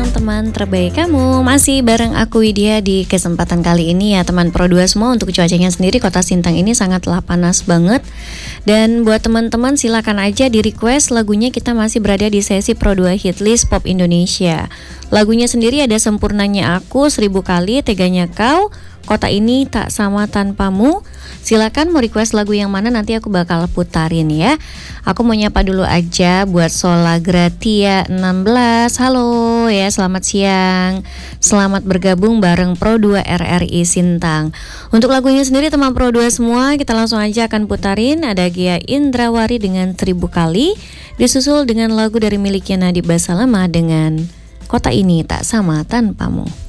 siang teman terbaik kamu. Masih bareng aku Widya di kesempatan kali ini ya teman Pro 2 semua. Untuk cuacanya sendiri Kota Sintang ini sangatlah panas banget. Dan buat teman-teman silakan aja di request lagunya, kita masih berada di sesi Pro 2 Hitlist Pop Indonesia. Lagunya sendiri ada Sempurnanya Aku, 1000 Kali, Teganya Kau, Kota Ini Tak Sama Tanpamu. Silakan mau request lagu yang mana, nanti aku bakal putarin ya. Aku mau nyapa dulu aja buat Sola Gratia 16. Halo ya, selamat siang. Selamat bergabung bareng Pro 2 RRI Sintang. Untuk lagunya sendiri teman Pro 2 semua, kita langsung aja akan putarin. Ada Gia Indrawari dengan 1000 Kali, disusul dengan lagu dari miliknya Nadib Basalamah dengan Kota Ini Tak Sama Tanpamu.